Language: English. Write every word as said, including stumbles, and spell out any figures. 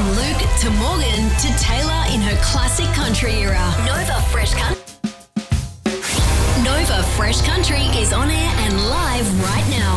From Luke to Morgan to Taylor in her classic country era. Nova Fresh Country. Nova Fresh Country is on air and live right now.